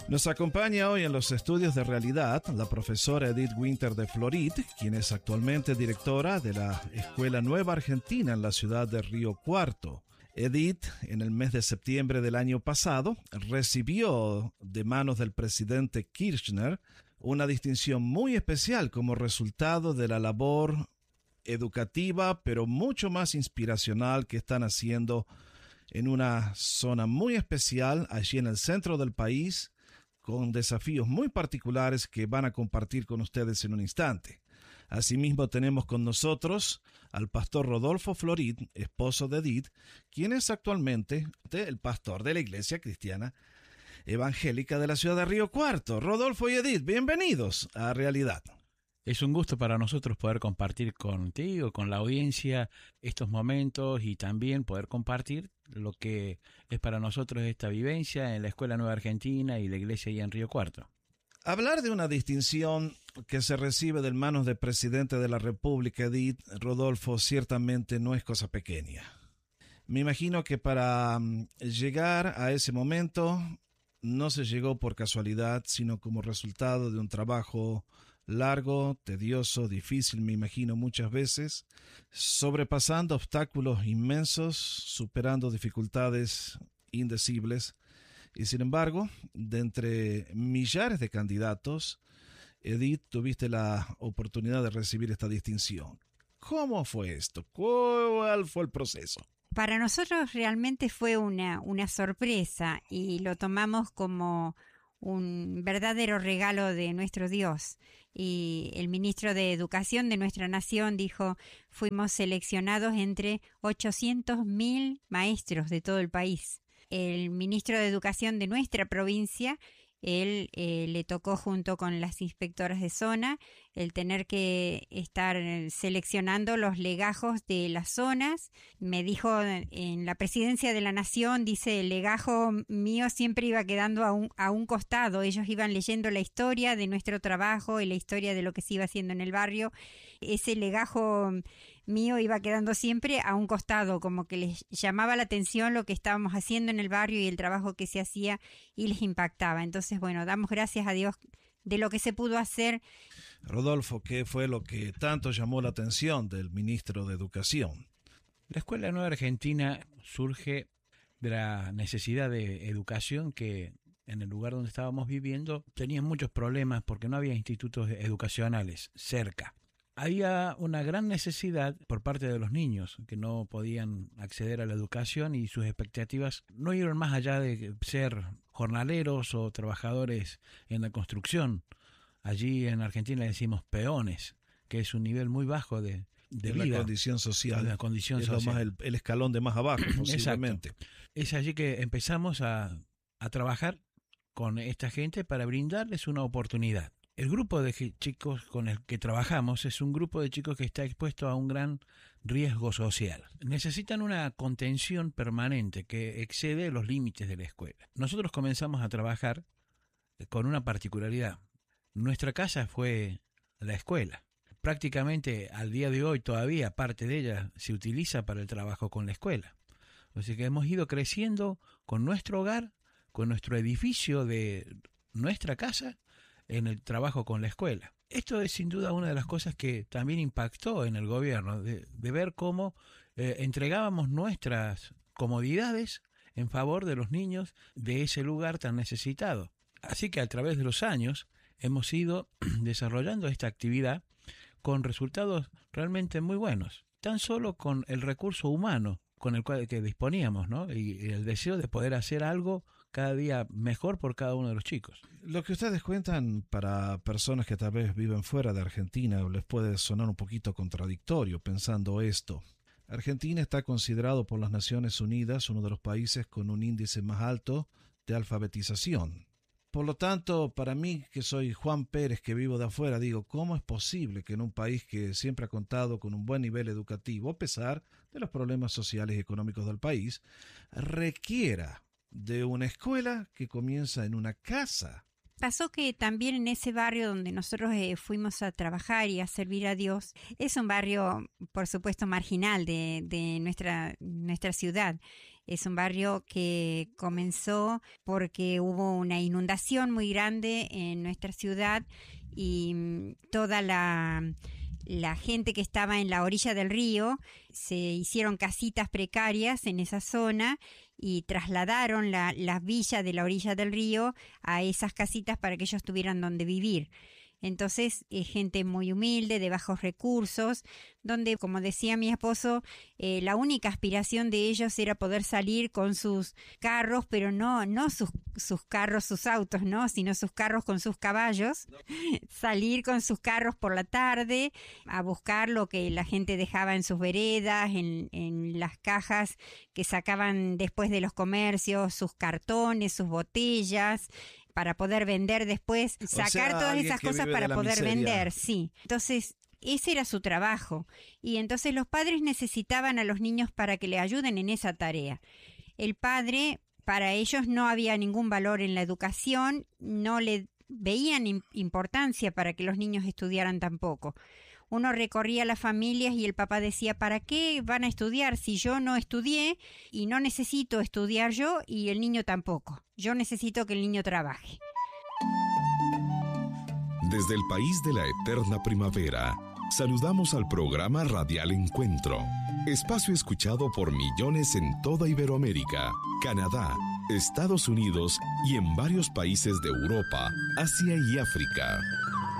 Nos acompaña hoy en los estudios de realidad la profesora Edith Winter de Florid, quien es actualmente directora de la Escuela Nueva Argentina en la ciudad de Río Cuarto. Edith, en el mes de septiembre del año pasado, recibió de manos del presidente Kirchner una distinción muy especial como resultado de la labor educativa, pero mucho más inspiracional que están haciendo en una zona muy especial allí en el centro del país, con desafíos muy particulares que van a compartir con ustedes en un instante. Asimismo tenemos con nosotros al pastor Rodolfo Florid, esposo de Edith, quien es actualmente el pastor de la Iglesia Cristiana Evangélica de la ciudad de Río Cuarto. Rodolfo y Edith, bienvenidos a Realidad. Es un gusto para nosotros poder compartir contigo, con la audiencia, estos momentos y también poder compartir lo que es para nosotros esta vivencia en la Escuela Nueva Argentina y la iglesia allá en Río Cuarto. Hablar de una distinción que se recibe de manos del presidente de la República, Edith, Rodolfo, ciertamente no es cosa pequeña. Me imagino que para llegar a ese momento no se llegó por casualidad, sino como resultado de un trabajo largo, tedioso, difícil, me imagino muchas veces, sobrepasando obstáculos inmensos, superando dificultades indecibles. Y sin embargo, de entre millares de candidatos, Edith, tuviste la oportunidad de recibir esta distinción. ¿Cómo fue esto? ¿Cuál fue el proceso? Para nosotros realmente fue una sorpresa y lo tomamos como un verdadero regalo de nuestro Dios. Y el ministro de Educación de nuestra nación dijo, fuimos seleccionados entre 800.000 maestros de todo el país. El ministro de Educación de nuestra provincia, él le tocó junto con las inspectoras de zona el tener que estar seleccionando los legajos de las zonas. Me dijo en la presidencia de la nación, dice, el legajo mío siempre iba quedando a un costado. Ellos iban leyendo la historia de nuestro trabajo y la historia de lo que se iba haciendo en el barrio. Ese legajo mío iba quedando siempre a un costado, como que les llamaba la atención lo que estábamos haciendo en el barrio y el trabajo que se hacía y les impactaba. Entonces, bueno, damos gracias a Dios de lo que se pudo hacer. Rodolfo, ¿qué fue lo que tanto llamó la atención del ministro de Educación? La Escuela Nueva Argentina surge de la necesidad de educación que en el lugar donde estábamos viviendo tenían muchos problemas porque no había institutos educacionales cerca. Había una gran necesidad por parte de los niños que no podían acceder a la educación y sus expectativas no iban más allá de ser jornaleros o trabajadores en la construcción. Allí en Argentina le decimos peones, que es un nivel muy bajo de vida. La condición social. La condición es social. Lo más el escalón de más abajo, posiblemente. Exacto. Es allí que empezamos a trabajar con esta gente para brindarles una oportunidad. El grupo de chicos con el que trabajamos es un grupo de chicos que está expuesto a un gran riesgo social. Necesitan una contención permanente que excede los límites de la escuela. Nosotros comenzamos a trabajar con una particularidad. Nuestra casa fue la escuela. Prácticamente al día de hoy todavía parte de ella se utiliza para el trabajo con la escuela. Así que hemos ido creciendo con nuestro hogar, con nuestro edificio de nuestra casa, en el trabajo con la escuela. Esto es sin duda una de las cosas que también impactó en el gobierno, de ver cómo entregábamos nuestras comodidades en favor de los niños de ese lugar tan necesitado. Así que a través de los años hemos ido desarrollando esta actividad con resultados realmente muy buenos, tan solo con el recurso humano con el cual que disponíamos, ¿no? Y el deseo de poder hacer algo cada día mejor por cada uno de los chicos. Lo que ustedes cuentan para personas que tal vez viven fuera de Argentina les puede sonar un poquito contradictorio pensando esto. Argentina está considerado por las Naciones Unidas uno de los países con un índice más alto de alfabetización. Por lo tanto, para mí, que soy Juan Pérez, que vivo de afuera, digo, ¿cómo es posible que en un país que siempre ha contado con un buen nivel educativo, a pesar de los problemas sociales y económicos del país, requiera de una escuela que comienza en una casa? Pasó que también en ese barrio donde nosotros fuimos a trabajar y a servir a Dios, es un barrio, por supuesto, marginal de nuestra ciudad. Es un barrio que comenzó porque hubo una inundación muy grande en nuestra ciudad y toda la gente que estaba en la orilla del río se hicieron casitas precarias en esa zona y trasladaron las villas de la orilla del río a esas casitas para que ellos tuvieran donde vivir. Entonces, gente muy humilde, de bajos recursos, donde, como decía mi esposo, la única aspiración de ellos era poder salir con sus carros, pero no sus carros, sus autos, ¿no? Sino sus carros con sus caballos, salir con sus carros por la tarde a buscar lo que la gente dejaba en sus veredas, en las cajas que sacaban después de los comercios, sus cartones, sus botellas, para poder vender después, sacar todas esas cosas para poder vender, sí. Entonces, ese era su trabajo. Y entonces los padres necesitaban a los niños para que le ayuden en esa tarea. El padre, para ellos no había ningún valor en la educación, no le veían importancia para que los niños estudiaran tampoco. Uno recorría las familias y el papá decía, ¿para qué van a estudiar si yo no estudié y no necesito estudiar yo y el niño tampoco? Yo necesito que el niño trabaje. Desde el país de la eterna primavera, saludamos al programa Radial Encuentro, espacio escuchado por millones en toda Iberoamérica, Canadá, Estados Unidos y en varios países de Europa, Asia y África.